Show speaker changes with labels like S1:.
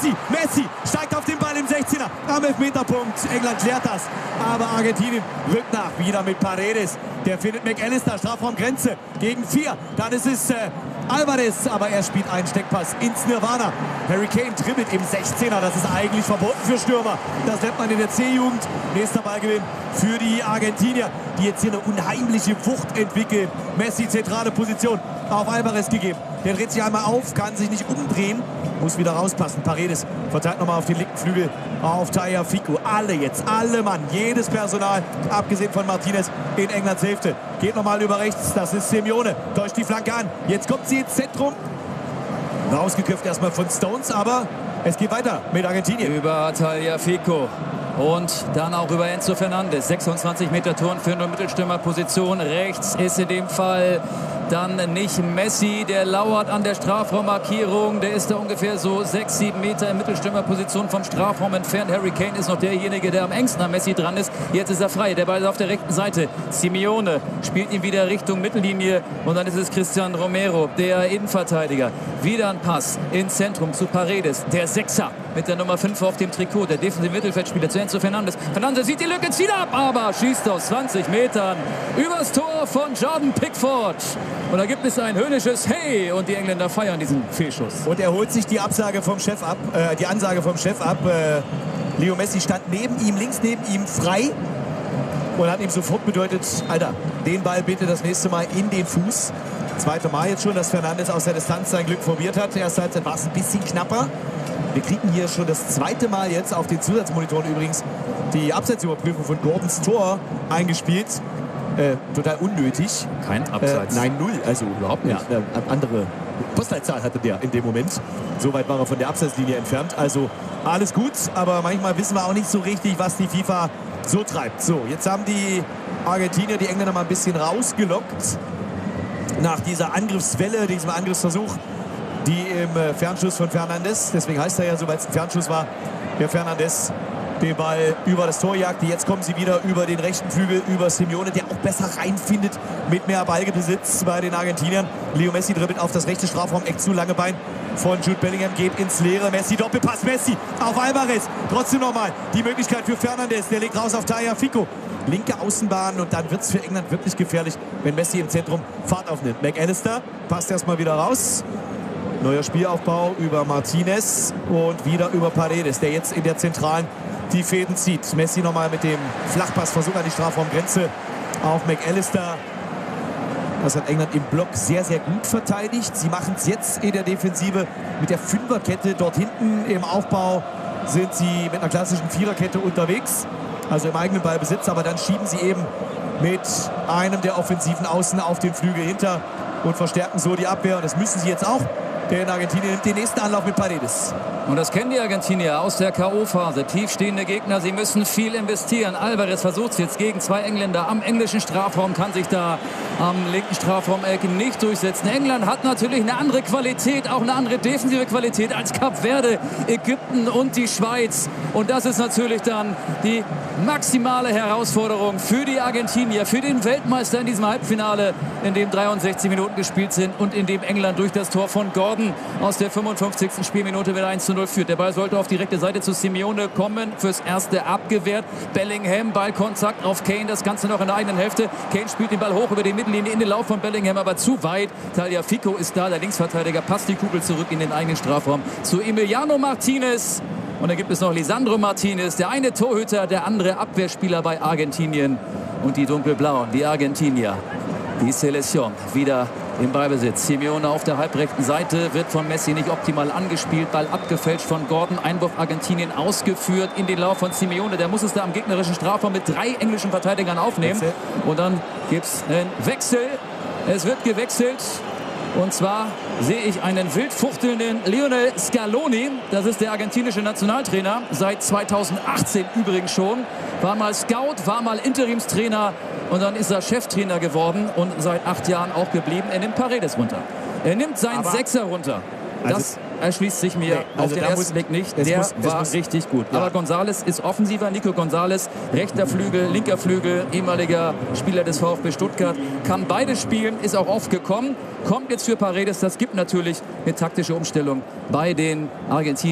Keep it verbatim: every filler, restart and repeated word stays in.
S1: Messi, Messi steigt auf den Ball im sechzehner am Elfmeterpunkt. England klärt das, aber Argentinien rückt nach. Wieder mit Paredes, der findet McAllister, Strafraumgrenze gegen vier. Dann ist es äh, Alvarez, aber er spielt einen Steckpass ins Nirvana. Harry Kane dribbelt im sechzehner, das ist eigentlich verboten für Stürmer. Das nennt man in der C-Jugend. Nächster Ballgewinn für die Argentinier, die jetzt hier eine unheimliche Wucht entwickeln. Messi, zentrale Position, auf Alvarez gegeben. Der dreht sich einmal auf, kann sich nicht umdrehen, muss wieder rauspassen. Paredes verteilt nochmal auf den linken Flügel auf Tagliafico. Alle jetzt, alle Mann, jedes Personal, abgesehen von Martinez, in Englands Hälfte. Geht nochmal über rechts, das ist Simeone, täuscht die Flanke an. Jetzt kommt sie ins Zentrum. Rausgeköpft erstmal von Stones, aber es geht weiter mit Argentinien.
S2: Über Tagliafico. Und dann auch über Enzo Fernandes. sechsundzwanzig Meter Turn für eine Mittelstürmerposition. Rechts ist in dem Fall dann nicht Messi. Der lauert an der Strafraummarkierung. Der ist da ungefähr so sechs, sieben Meter in Mittelstürmerposition vom Strafraum entfernt. Harry Kane ist noch derjenige, der am engsten an Messi dran ist. Jetzt ist er frei. Der Ball ist auf der rechten Seite. Simeone spielt ihn wieder Richtung Mittellinie. Und dann ist es Cristian Romero, der Innenverteidiger. Wieder ein Pass ins Zentrum zu Paredes. Der Sechser mit der Nummer fünf auf dem Trikot. Der defensive Mittelfeldspieler zu Enzo Fernandes. Fernandes sieht die Lücke, zieht ab, aber schießt aus zwanzig Metern übers Tor von Jordan Pickford. Und da gibt es ein höhnisches Hey und die Engländer feiern diesen Fehlschuss.
S1: Und er holt sich die Absage vom Chef ab, äh, die Ansage vom Chef ab. Äh, Leo Messi stand neben ihm, links neben ihm frei und hat ihm sofort bedeutet, Alter, den Ball bitte das nächste Mal in den Fuß. Zweite Mal jetzt schon, dass Fernandes aus der Distanz sein Glück probiert hat. Erste Halbzeit war es ein bisschen knapper. Wir kriegen hier schon das zweite Mal jetzt auf den Zusatzmonitoren übrigens die Abseitsüberprüfung von Gordons Tor eingespielt. Äh, total unnötig.
S2: Kein Abseits.
S1: Äh, nein, null. Also überhaupt nicht. Ja. Eine andere Postleitzahl hatte der in dem Moment. So weit war er von der Abseitslinie entfernt. Also alles gut, aber manchmal wissen wir auch nicht so richtig, was die FIFA so treibt. So, jetzt haben die Argentinier die Engländer mal ein bisschen rausgelockt. Nach dieser Angriffswelle, diesem Angriffsversuch, die im Fernschuss von Fernandes, deswegen heißt er ja so, weil es ein Fernschuss war, der Fernandes den Ball über das Tor jagte. Jetzt kommen sie wieder über den rechten Flügel, über Simeone, der auch besser reinfindet mit mehr Ballbesitz bei den Argentiniern. Leo Messi dribbelt auf das rechte Strafraum-Eck zu, lange Bein von Jude Bellingham geht ins Leere. Messi, Doppelpass, Messi auf Alvarez. Trotzdem nochmal die Möglichkeit für Fernandes, der legt raus auf Tagliafico. Linke Außenbahn und dann wird es für England wirklich gefährlich, wenn Messi im Zentrum Fahrt aufnimmt. McAllister passt erstmal wieder raus. Neuer Spielaufbau über Martinez und wieder über Paredes, der jetzt in der Zentralen die Fäden zieht. Messi nochmal mit dem Flachpassversuch an die Strafraumgrenze auf McAllister. Das hat England im Block sehr, sehr gut verteidigt. Sie machen es jetzt in der Defensive mit der Fünferkette. Dort hinten im Aufbau sind sie mit einer klassischen Viererkette unterwegs. Also im eigenen Ballbesitz, aber dann schieben sie eben mit einem der offensiven Außen auf den Flügel hinter und verstärken so die Abwehr. Und das müssen sie jetzt auch. Denn Argentinien nimmt den nächsten Anlauf mit Paredes.
S2: Und das kennen die Argentinier aus der K O-Phase. Tiefstehende Gegner, sie müssen viel investieren. Alvarez versucht es jetzt gegen zwei Engländer am englischen Strafraum, kann sich da am linken Strafraum-Eck nicht durchsetzen. England hat natürlich eine andere Qualität, auch eine andere defensive Qualität als Kap Verde, Ägypten und die Schweiz. Und das ist natürlich dann die maximale Herausforderung für die Argentinier, für den Weltmeister in diesem Halbfinale, in dem dreiundsechzig Minuten gespielt sind und in dem England durch das Tor von Gordon aus der fünfundfünfzigsten Spielminute mit eins zu null führt. Der Ball sollte auf die rechte Seite zu Simeone kommen. Fürs Erste abgewehrt. Bellingham, Ballkontakt auf Kane. Das Ganze noch in der eigenen Hälfte. Kane spielt den Ball hoch über die Mittellinie in den Lauf von Bellingham, aber zu weit. Tagliafico ist da, der Linksverteidiger, passt die Kugel zurück in den eigenen Strafraum zu Emiliano Martinez. Und dann gibt es noch Lisandro Martinez, der eine Torhüter, der andere Abwehrspieler bei Argentinien. Und die Dunkelblauen, die Argentinier, die Selección, wieder im Ballbesitz. Simeone auf der halbrechten Seite, wird von Messi nicht optimal angespielt. Ball abgefälscht von Gordon. Einwurf Argentinien ausgeführt in den Lauf von Simeone. Der muss es da am gegnerischen Strafraum mit drei englischen Verteidigern aufnehmen. Und dann gibt es einen Wechsel. Es wird gewechselt. Und zwar sehe ich einen wild fuchtelnden Lionel Scaloni. Das ist der argentinische Nationaltrainer. Seit zweitausendachtzehn übrigens schon. War mal Scout, war mal Interimstrainer. Und dann ist er Cheftrainer geworden und seit acht Jahren auch geblieben. Er nimmt Paredes runter. Er nimmt seinen Aber Sechser runter. Das also, erschließt sich mir nee, also auf den ersten muss, Blick nicht. Der muss, war muss, richtig gut. Ja. Aber González ist offensiver. Nico González, rechter Flügel, linker Flügel, ehemaliger Spieler des VfB Stuttgart. Kann beide spielen, ist auch oft gekommen. Kommt jetzt für Paredes. Das gibt natürlich eine taktische Umstellung bei den Argentiniern.